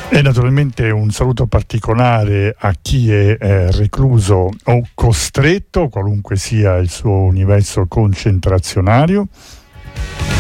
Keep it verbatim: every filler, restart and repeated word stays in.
E naturalmente un saluto particolare a chi è eh, recluso o costretto, qualunque sia il suo universo concentrazionario.